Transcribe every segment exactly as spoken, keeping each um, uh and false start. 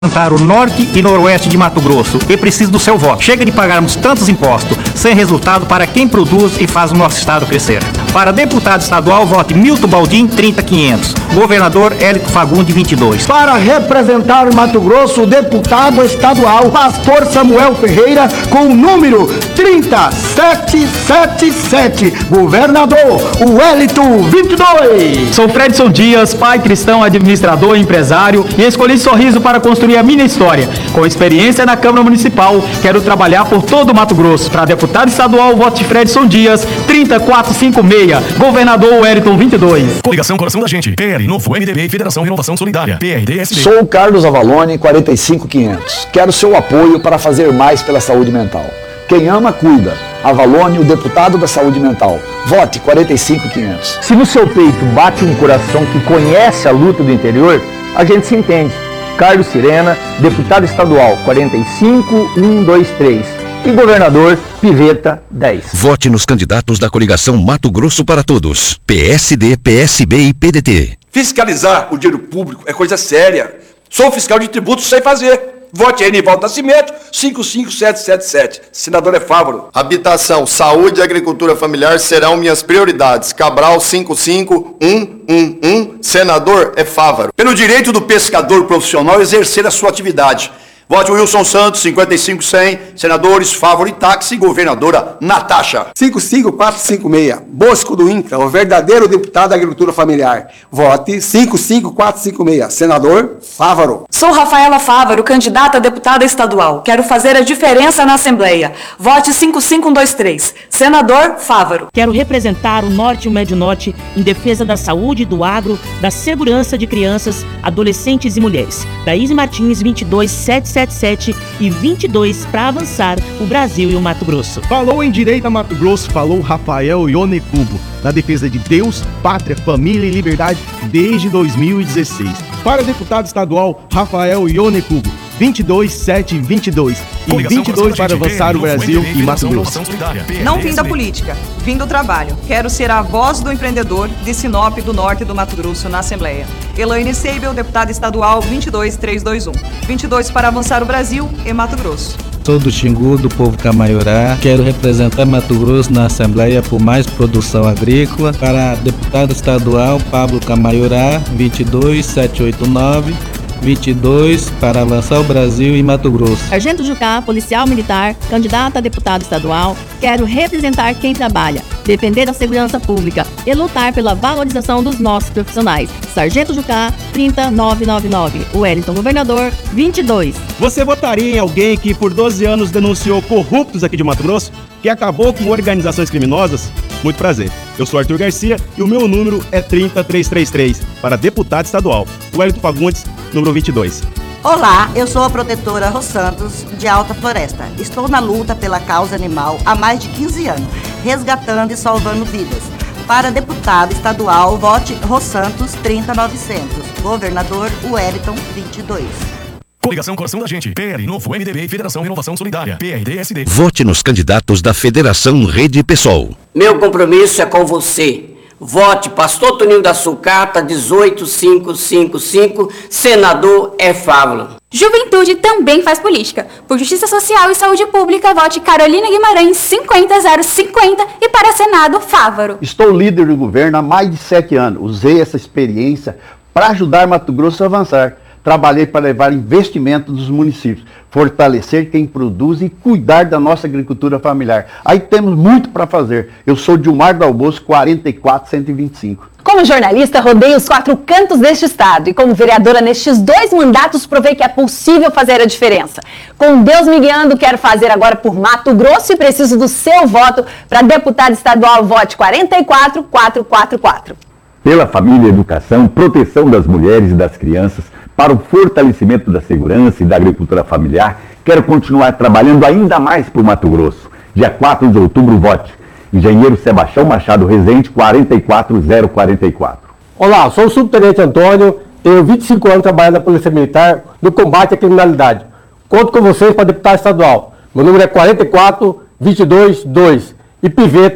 Para o norte e noroeste de Mato Grosso e preciso do seu voto. Chega de pagarmos tantos impostos sem resultado para quem produz e faz o nosso estado crescer. Para deputado estadual, vote Milton Baldin, trinta quinhentos. Governador Hélito Fagundes, vinte e dois. Para representar o Mato Grosso, o deputado estadual Pastor Samuel Ferreira, com o número trinta setecentos e setenta e sete. Governador Hélito, vinte e dois. Sou Fredson Dias, pai cristão, administrador e empresário, e escolhi Sorriso para construir a minha história. Com experiência na Câmara Municipal, quero trabalhar por todo o Mato Grosso. Para deputado estadual, vote Fredson Dias, trinta quatrocentos e cinquenta e seis. Governador Wellington, vinte e dois. Coligação Coração da Gente, P L, Novo M D B e Federação Renovação Solidária, P R D S B. Sou o Carlos Avalone, quarenta e cinco quinhentos. Quero seu apoio para fazer mais pela saúde mental. Quem ama, cuida. Avalone, o deputado da saúde mental. Vote quarenta e cinco quinhentos. Se no seu peito bate um coração que conhece a luta do interior, a gente se entende. Carlos Sirena, deputado estadual, quarenta e cinco mil cento e vinte e três. E governador Piveta, dez. Vote nos candidatos da coligação Mato Grosso para Todos. P S D, P S B e P D T. Fiscalizar o dinheiro público é coisa séria. Sou fiscal de tributos, sei fazer. Vote aí, Nivaldo Nascimento, cinco cinco sete sete sete. Senador é Fávaro. Habitação, saúde e agricultura familiar serão minhas prioridades. Cabral cinco cinco um um um. Senador é Fávaro. Pelo direito do pescador profissional exercer a sua atividade. Vote Wilson Santos, cinquenta e cinco cem. Senadores Fávaro e Táxi. Governadora Natasha. cinco cinco quatro cinco seis. Bosco do Inca, o verdadeiro deputado da agricultura familiar. Vote cinco cinco quatro cinco seis. Senador Fávaro. Sou Rafaela Fávaro, candidata a deputada estadual. Quero fazer a diferença na Assembleia. Vote cinco cinco um dois três. Senador Fávaro. Quero representar o Norte e o Médio Norte em defesa da saúde, do agro, da segurança de crianças, adolescentes e mulheres. Daíse Martins, vinte e dois sete sete sete e vinte e dois para avançar o Brasil e o Mato Grosso. Falou em direita Mato Grosso, falou Rafael Ionecubo, na defesa de Deus, pátria, família e liberdade desde dois mil e dezesseis. Para deputado estadual Rafael Ionecubo, vinte e dois sete vinte e dois e vinte e dois para avançar o Brasil e Mato Grosso. Não vim da política, vim do trabalho. Quero ser a voz do empreendedor de Sinop, do Norte e do Mato Grosso na Assembleia. Elaine Seibel, deputada estadual, vinte e dois três dois um. vinte e dois para avançar o Brasil e Mato Grosso. Sou do Xingu, do povo Camaiorá. Quero representar Mato Grosso na Assembleia por mais produção agrícola. Para deputado estadual, Pablo Camaiorá, vinte e dois sete oito nove. vinte e dois para avançar o Brasil e Mato Grosso. Sargento Jucá, policial militar, candidato a deputado estadual. Quero representar quem trabalha, defender a segurança pública e lutar pela valorização dos nossos profissionais. Sargento Jucá, trinta nove nove nove. Wellington, governador, vinte e dois. Você votaria em alguém que por doze anos denunciou corruptos aqui de Mato Grosso, que acabou com organizações criminosas? Muito prazer. Eu sou Arthur Garcia e o meu número é trinta trezentos e trinta e três para deputado estadual. Wellington Fagundes, número vinte e dois. Olá, eu sou a protetora Ros Santos, de Alta Floresta. Estou na luta pela causa animal há mais de quinze anos, resgatando e salvando vidas. Para deputado estadual, vote Ros Santos, trinta novecentos. Governador Wellington, vinte e dois. Coligação Coração da Gente, P L, Novo M D B e Federação Renovação Solidária, P R D S D. Vote nos candidatos da Federação Rede Pessoal. Meu compromisso é com você. Vote Pastor Toninho da Sucata, dezoito cinco cinco cinco, senador é Fávaro. Juventude também faz política. Por Justiça Social e Saúde Pública, vote Carolina Guimarães, cinquenta zero cinquenta e para Senado, Fávaro. Estou líder do governo há mais de sete anos. Usei essa experiência para ajudar Mato Grosso a avançar. Trabalhei para levar investimento dos municípios, fortalecer quem produz e cuidar da nossa agricultura familiar. Aí temos muito para fazer. Eu sou Dilmar Dalboço, quarenta e quatro cento e vinte e cinco. Como jornalista, rodei os quatro cantos deste estado e como vereadora nestes dois mandatos, provei que é possível fazer a diferença. Com Deus me guiando, quero fazer agora por Mato Grosso e preciso do seu voto para deputado estadual. Vote quarenta e quatro quatrocentos e quarenta e quatro. Pela família, educação, proteção das mulheres e das crianças, para o fortalecimento da segurança e da agricultura familiar, quero continuar trabalhando ainda mais por Mato Grosso. Dia quatro de outubro, vote. Engenheiro Sebastião Machado Rezende, quarenta e quatro zero quarenta e quatro. Olá, sou o subtenente Antônio, tenho vinte e cinco anos trabalhando na Polícia Militar no combate à criminalidade. Conto com vocês para deputado estadual. Meu número é quarenta e quatro vinte e dois dois e Piveta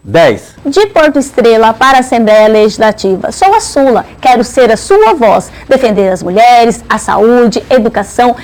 dez. De Porto Estrela para a Assembleia Legislativa. Sou a Sula, quero ser a sua voz, defender as mulheres, a saúde, educação